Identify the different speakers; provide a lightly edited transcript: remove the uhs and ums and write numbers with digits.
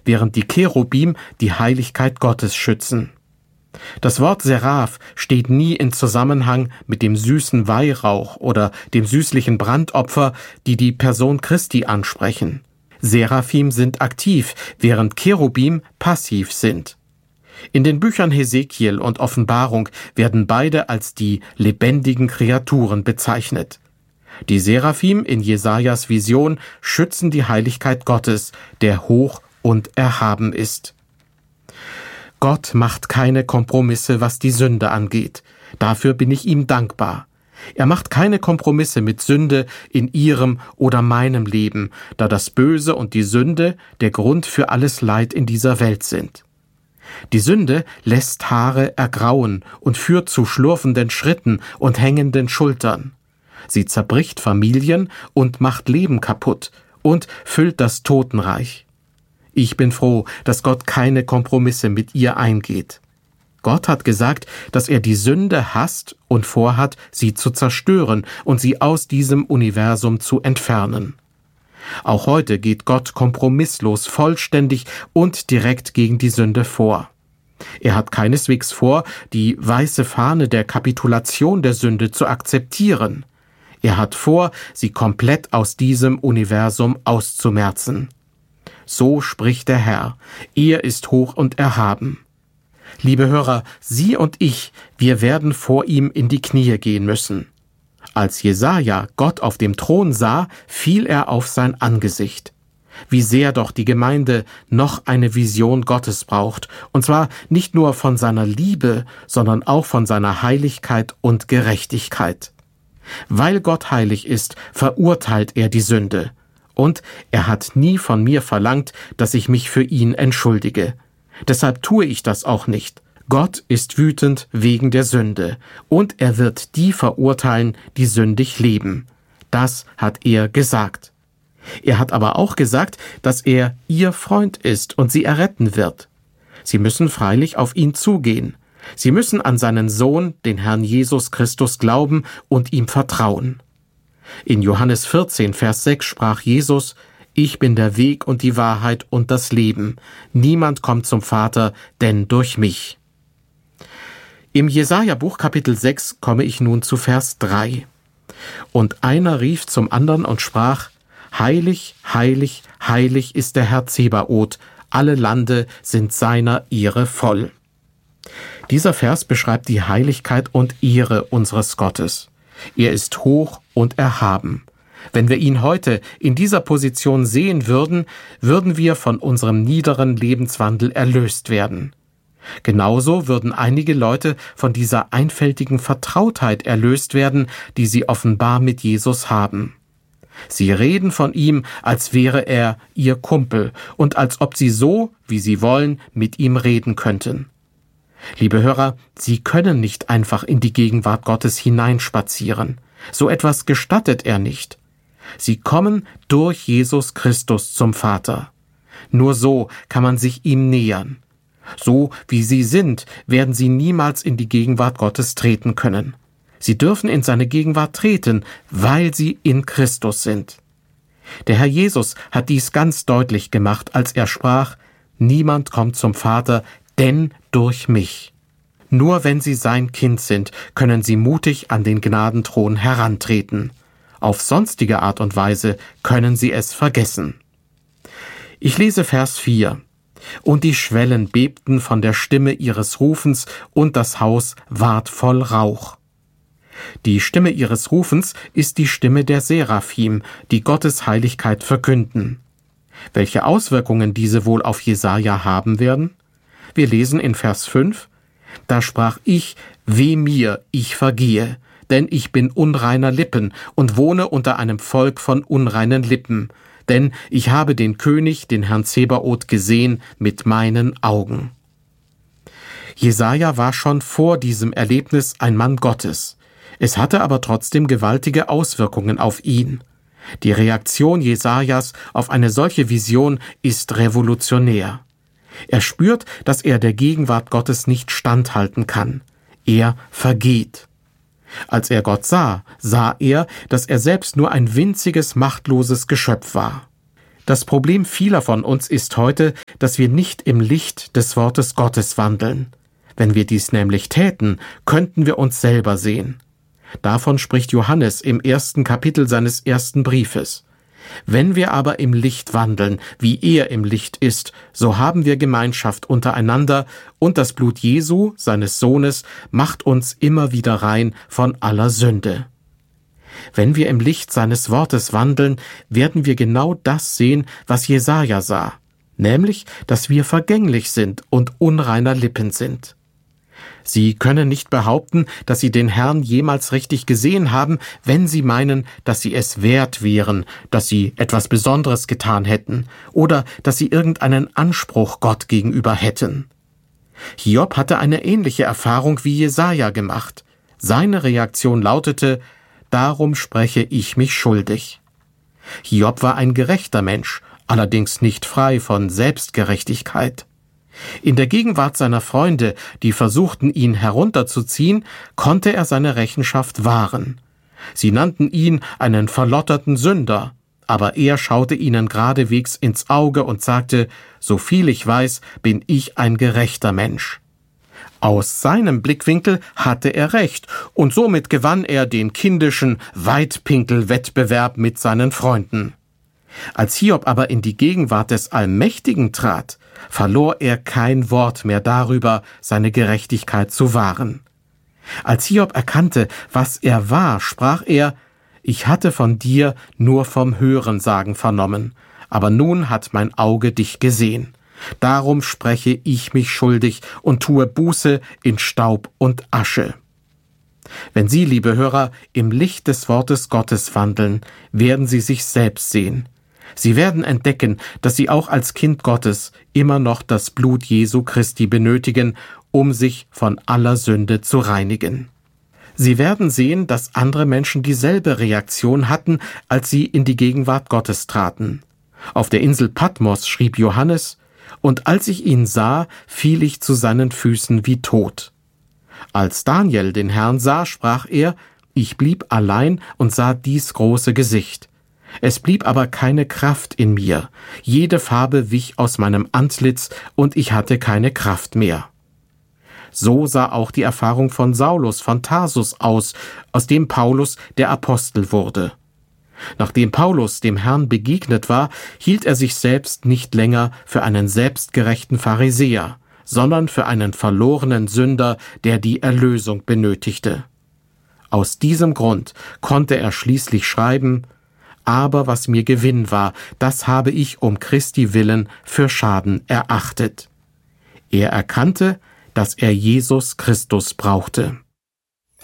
Speaker 1: während die Cherubim die Heiligkeit Gottes schützen. Das Wort Seraph steht nie in Zusammenhang mit dem süßen Weihrauch oder dem süßlichen Brandopfer, die die Person Christi ansprechen. Seraphim sind aktiv, während Cherubim passiv sind. In den Büchern Hesekiel und Offenbarung werden beide als die lebendigen Kreaturen bezeichnet. Die Seraphim in Jesajas Vision schützen die Heiligkeit Gottes, der hoch und erhaben ist. Gott macht keine Kompromisse, was die Sünde angeht. Dafür bin ich ihm dankbar. Er macht keine Kompromisse mit Sünde in ihrem oder meinem Leben, da das Böse und die Sünde der Grund für alles Leid in dieser Welt sind. Die Sünde lässt Haare ergrauen und führt zu schlurfenden Schritten und hängenden Schultern. Sie zerbricht Familien und macht Leben kaputt und füllt das Totenreich. Ich bin froh, dass Gott keine Kompromisse mit ihr eingeht. Gott hat gesagt, dass er die Sünde hasst und vorhat, sie zu zerstören und sie aus diesem Universum zu entfernen. Auch heute geht Gott kompromisslos, vollständig und direkt gegen die Sünde vor. Er hat keineswegs vor, die weiße Fahne der Kapitulation der Sünde zu akzeptieren. Er hat vor, sie komplett aus diesem Universum auszumerzen. So spricht der Herr. Er ist hoch und erhaben. Liebe Hörer, Sie und ich, wir werden vor ihm in die Knie gehen müssen. Als Jesaja Gott auf dem Thron sah, fiel er auf sein Angesicht. Wie sehr doch die Gemeinde noch eine Vision Gottes braucht, und zwar nicht nur von seiner Liebe, sondern auch von seiner Heiligkeit und Gerechtigkeit. Weil Gott heilig ist, verurteilt er die Sünde. Und er hat nie von mir verlangt, dass ich mich für ihn entschuldige. Deshalb tue ich das auch nicht. Gott ist wütend wegen der Sünde, und er wird die verurteilen, die sündig leben. Das hat er gesagt. Er hat aber auch gesagt, dass er ihr Freund ist und sie erretten wird. Sie müssen freilich auf ihn zugehen. Sie müssen an seinen Sohn, den Herrn Jesus Christus, glauben und ihm vertrauen. In Johannes 14, Vers 6 sprach Jesus: Ich bin der Weg und die Wahrheit und das Leben. Niemand kommt zum Vater, denn durch mich. Im Jesaja-Buch Kapitel 6 komme ich nun zu Vers 3. Und einer rief zum anderen und sprach: Heilig, heilig, heilig ist der Herr Zebaoth, alle Lande sind seiner Ehre voll. Dieser Vers beschreibt die Heiligkeit und Ehre unseres Gottes. Er ist hoch und erhaben. Wenn wir ihn heute in dieser Position sehen würden, würden wir von unserem niederen Lebenswandel erlöst werden. Genauso würden einige Leute von dieser einfältigen Vertrautheit erlöst werden, die sie offenbar mit Jesus haben. Sie reden von ihm, als wäre er ihr Kumpel und als ob sie so, wie sie wollen, mit ihm reden könnten. Liebe Hörer, Sie können nicht einfach in die Gegenwart Gottes hineinspazieren. So etwas gestattet er nicht. Sie kommen durch Jesus Christus zum Vater. Nur so kann man sich ihm nähern. So wie Sie sind, werden Sie niemals in die Gegenwart Gottes treten können. Sie dürfen in seine Gegenwart treten, weil Sie in Christus sind. Der Herr Jesus hat dies ganz deutlich gemacht, als er sprach: Niemand kommt zum Vater, denn durch mich. Nur wenn Sie sein Kind sind, können Sie mutig an den Gnadenthron herantreten. Auf sonstige Art und Weise können Sie es vergessen. Ich lese Vers 4. Und die Schwellen bebten von der Stimme ihres Rufens, und das Haus ward voll Rauch. Die Stimme ihres Rufens ist die Stimme der Seraphim, die Gottes Heiligkeit verkünden. Welche Auswirkungen diese wohl auf Jesaja haben werden? Wir lesen in Vers 5, da sprach ich: Weh mir, ich vergehe, denn ich bin unreiner Lippen und wohne unter einem Volk von unreinen Lippen, denn ich habe den König, den Herrn Zebaoth, gesehen mit meinen Augen. Jesaja war schon vor diesem Erlebnis ein Mann Gottes. Es hatte aber trotzdem gewaltige Auswirkungen auf ihn. Die Reaktion Jesajas auf eine solche Vision ist revolutionär. Er spürt, dass er der Gegenwart Gottes nicht standhalten kann. Er vergeht. Als er Gott sah, sah er, dass er selbst nur ein winziges, machtloses Geschöpf war. Das Problem vieler von uns ist heute, dass wir nicht im Licht des Wortes Gottes wandeln. Wenn wir dies nämlich täten, könnten wir uns selber sehen. Davon spricht Johannes im 1. Kapitel seines 1. Briefes. Wenn wir aber im Licht wandeln, wie er im Licht ist, so haben wir Gemeinschaft untereinander, und das Blut Jesu, seines Sohnes, macht uns immer wieder rein von aller Sünde. Wenn wir im Licht seines Wortes wandeln, werden wir genau das sehen, was Jesaja sah, nämlich, dass wir vergänglich sind und unreiner Lippen sind. Sie können nicht behaupten, dass Sie den Herrn jemals richtig gesehen haben, wenn Sie meinen, dass Sie es wert wären, dass Sie etwas Besonderes getan hätten oder dass Sie irgendeinen Anspruch Gott gegenüber hätten. Hiob hatte eine ähnliche Erfahrung wie Jesaja gemacht. Seine Reaktion lautete: Darum spreche ich mich schuldig. Hiob war ein gerechter Mensch, allerdings nicht frei von Selbstgerechtigkeit. In der Gegenwart seiner Freunde, die versuchten, ihn herunterzuziehen, konnte er seine Rechenschaft wahren. Sie nannten ihn einen verlotterten Sünder, aber er schaute ihnen geradewegs ins Auge und sagte: So viel ich weiß, bin ich ein gerechter Mensch. Aus seinem Blickwinkel hatte er recht, und somit gewann er den kindischen Weitpinkel-Wettbewerb mit seinen Freunden. Als Hiob aber in die Gegenwart des Allmächtigen trat, verlor er kein Wort mehr darüber, seine Gerechtigkeit zu wahren. Als Hiob erkannte, was er war, sprach er: Ich hatte von dir nur vom Hörensagen vernommen, aber nun hat mein Auge dich gesehen. Darum spreche ich mich schuldig und tue Buße in Staub und Asche. Wenn Sie, liebe Hörer, im Licht des Wortes Gottes wandeln, werden Sie sich selbst sehen. Sie werden entdecken, dass Sie auch als Kind Gottes immer noch das Blut Jesu Christi benötigen, um sich von aller Sünde zu reinigen. Sie werden sehen, dass andere Menschen dieselbe Reaktion hatten, als sie in die Gegenwart Gottes traten. Auf der Insel Patmos schrieb Johannes: Und als ich ihn sah, fiel ich zu seinen Füßen wie tot. Als Daniel den Herrn sah, sprach er: Ich blieb allein und sah dies große Gesicht. Es blieb aber keine Kraft in mir. Jede Farbe wich aus meinem Antlitz, und ich hatte keine Kraft mehr. So sah auch die Erfahrung von Saulus von Tarsus aus dem Paulus der Apostel wurde. Nachdem Paulus dem Herrn begegnet war, hielt er sich selbst nicht länger für einen selbstgerechten Pharisäer, sondern für einen verlorenen Sünder, der die Erlösung benötigte. Aus diesem Grund konnte er schließlich schreiben: Aber was mir Gewinn war, das habe ich um Christi willen für Schaden erachtet. Er erkannte, dass er Jesus Christus brauchte.